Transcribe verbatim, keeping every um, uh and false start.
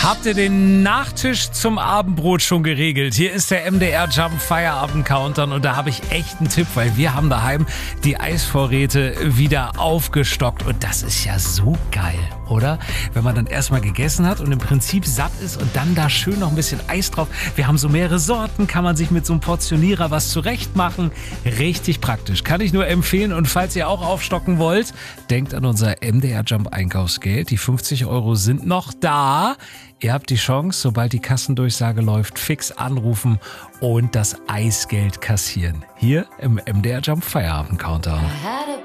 Habt ihr den Nachtisch zum Abendbrot schon geregelt? Hier ist der M D R Jump Feierabend Countdown und da habe ich echt einen Tipp, weil wir haben daheim die Eisvorräte wieder aufgestockt und das ist ja so geil, oder? Wenn man dann erstmal gegessen hat und im Prinzip satt ist und dann da schön noch ein bisschen Eis drauf. Wir haben so mehrere Sorten, kann man sich mit so einem Portionierer was zurecht machen. Richtig praktisch, kann ich nur empfehlen und falls ihr auch aufstocken wollt, denkt an unser M D R Jump Einkaufsgeld. Die fünfzig Euro sind noch da. Ihr habt die Chance, sobald die Kassendurchsage läuft, fix anrufen und das Eisgeld kassieren. Hier im M D R Jump Feierabend Countdown.